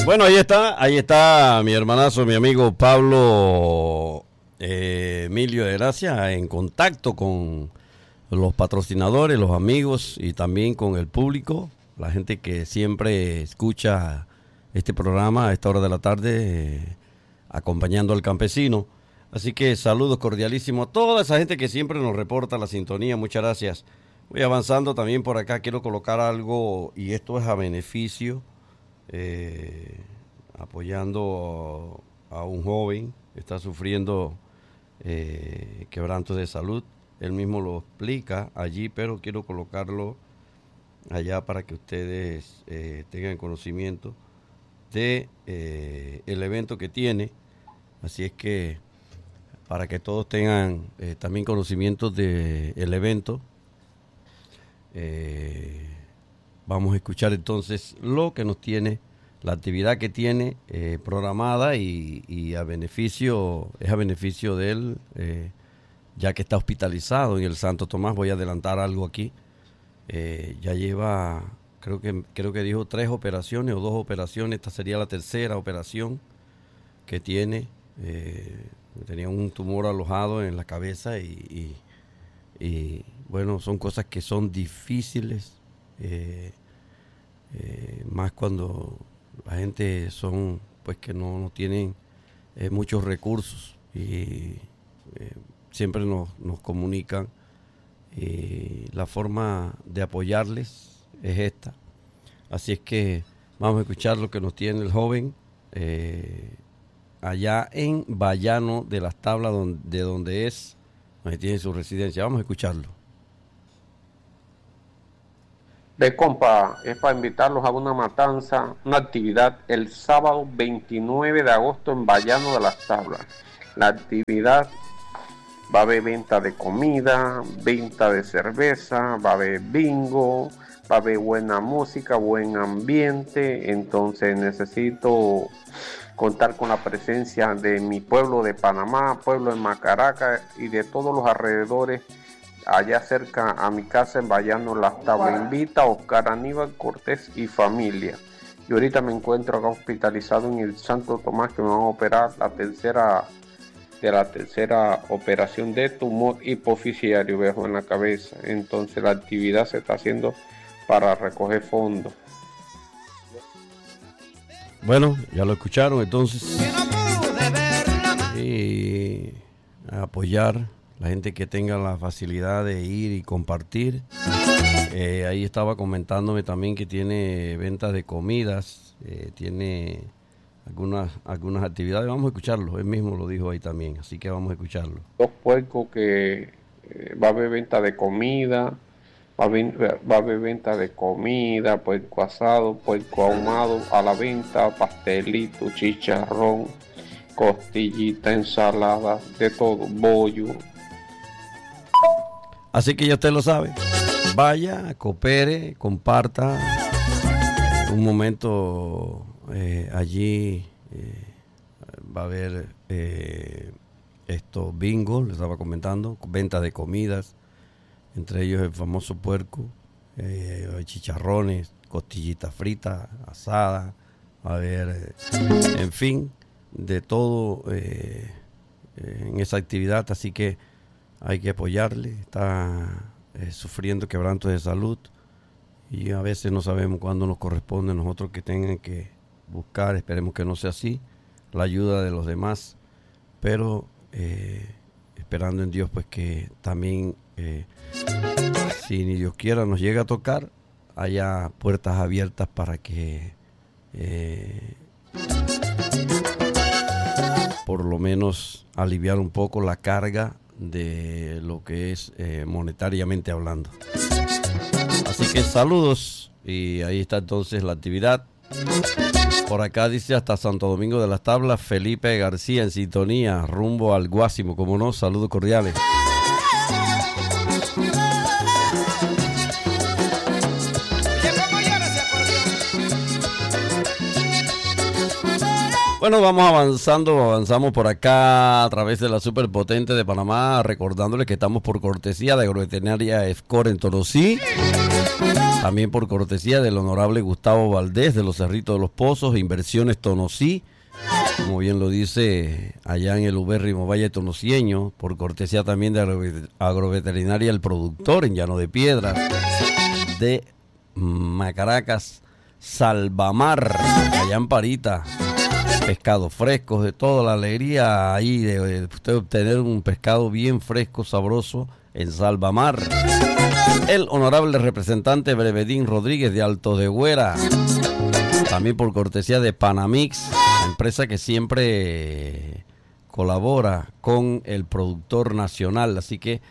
Bueno, ahí está mi hermanazo, mi amigo Pablo Emilio de Gracia, en contacto con los patrocinadores, los amigos y también con el público, la gente que siempre escucha este programa a esta hora de la tarde, acompañando al campesino. Así que saludos cordialísimos a toda esa gente que siempre nos reporta la sintonía. Muchas gracias. Voy avanzando también por acá. Quiero colocar algo, y esto es a beneficio, apoyando a un joven que está sufriendo quebrantos de salud. Él mismo lo explica allí, pero quiero colocarlo allá para que ustedes tengan conocimiento de el evento que tiene. Así es que para que todos tengan también conocimiento del evento, vamos a escuchar entonces lo que nos tiene, la actividad que tiene programada y a beneficio de él, ya que está hospitalizado en el Santo Tomás. Voy a adelantar algo aquí. Ya lleva, creo que dijo 3 operaciones o 2 operaciones. Esta sería la tercera operación que tiene. Tenía un tumor alojado en la cabeza y bueno, son cosas que son difíciles, más cuando la gente son, pues, que no tienen muchos recursos, y siempre nos comunican. La forma de apoyarles es esta. Así es que vamos a escuchar lo que nos tiene el joven allá en Bayano de las Tablas, donde tiene su residencia. Vamos a escucharlo. De compa, es para invitarlos a una matanza, una actividad el sábado 29 de agosto en Bayano de las Tablas. La actividad va a haber venta de comida, venta de cerveza, va a haber bingo, va a haber buena música, buen ambiente. Entonces necesito contar con la presencia de mi pueblo de Panamá, pueblo de Macaraca y de todos los alrededores, allá cerca a mi casa en Bayano Las Tablas. Invita a Oscar Aníbal Cortés y familia. Y ahorita me encuentro acá hospitalizado en el Santo Tomás, que me van a operar la tercera operación de tumor hipofisiario, viejo, en la cabeza. Entonces la actividad se está haciendo para recoger fondos. Bueno, ya lo escucharon, entonces. Y apoyar la gente que tenga la facilidad de ir y compartir. Ahí estaba comentándome también que tiene ventas de comidas, tiene algunas actividades. Vamos a escucharlo, él mismo lo dijo ahí también, así que vamos a escucharlo. 2 puercos que va a haber venta de comida. Va a haber venta de comida, puerco asado, puerco ahumado a la venta, pastelito, chicharrón, costillita, ensalada, de todo, bollo. Así que ya usted lo sabe. Vaya, coopere, comparta un momento allí. Va a haber estos bingos, les estaba comentando, venta de comidas. Entre ellos el famoso puerco, chicharrones, costillitas fritas, asada, a ver, en fin, de todo en esa actividad. Así que hay que apoyarle. Está sufriendo quebrantos de salud y a veces no sabemos cuándo nos corresponde a nosotros que tengan que buscar, esperemos que no sea así, la ayuda de los demás, pero esperando en Dios, pues, que también si ni Dios quiera nos llega a tocar, haya puertas abiertas para que por lo menos aliviar un poco la carga de lo que es monetariamente hablando. Así que saludos, y ahí está entonces la actividad. Por acá dice hasta Santo Domingo de las Tablas, Felipe García en sintonía, rumbo al Guásimo, como no, saludos cordiales. Bueno, avanzamos por acá a través de la Superpotente de Panamá, recordándoles que estamos por cortesía de Agroveterinaria Escor en Tonosí. También por cortesía del honorable Gustavo Valdés de los Cerritos de los Pozos, Inversiones Tonosí, como bien lo dice allá en el ubérrimo Valle Tonosieño, por cortesía también de Agroveterinaria El Productor en Llano de Piedra, de Macaracas, Salvamar, allá en Parita, pescados frescos, de toda la alegría ahí de usted obtener un pescado bien fresco, sabroso en Salvamar. El honorable representante Brevedín Rodríguez de Alto de Güera, también por cortesía de Panamix, empresa que siempre colabora con el productor nacional, así que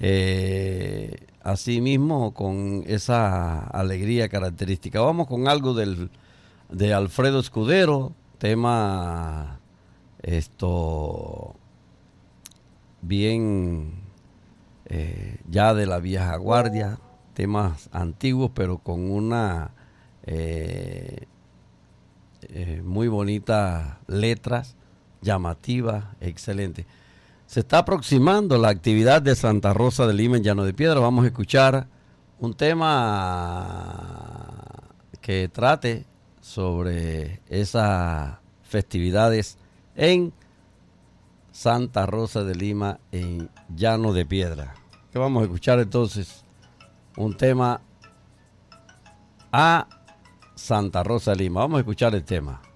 así mismo con esa alegría característica. Vamos con algo de Alfredo Escudero, tema bien ya de la vieja guardia, temas antiguos pero con una muy bonitas letras, llamativas, excelente. Se está aproximando la actividad de Santa Rosa de Lima en Llano de Piedra. Vamos a escuchar un tema que trate sobre esas festividades en Santa Rosa de Lima en Llano de Piedra. Que vamos a escuchar entonces un tema a Santa Rosa de Lima. Vamos a escuchar el tema.